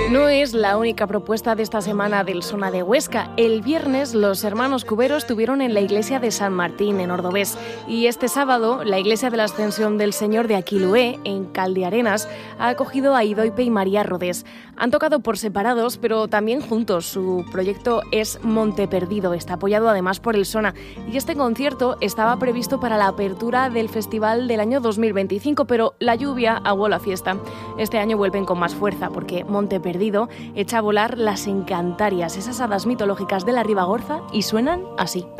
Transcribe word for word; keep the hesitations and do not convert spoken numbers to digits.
No es la única propuesta de esta semana del Sona de Huesca. El viernes los hermanos Cuberos estuvieron en la iglesia de San Martín, en Ordovés. Y este sábado, la iglesia de la Ascensión del Señor de Aquilué, en Caldearenas, ha acogido a Idoipe y María Rodés. Han tocado por separados, pero también juntos. Su proyecto es Monte Perdido, está apoyado además por el Sona. Y este concierto estaba previsto para la apertura del festival del año dos mil veinticinco, pero la lluvia aguó la fiesta. Este año vuelven con más fuerza, porque Monte Perdido echa a volar las encantarias, esas hadas mitológicas de la Ribagorza, y suenan así.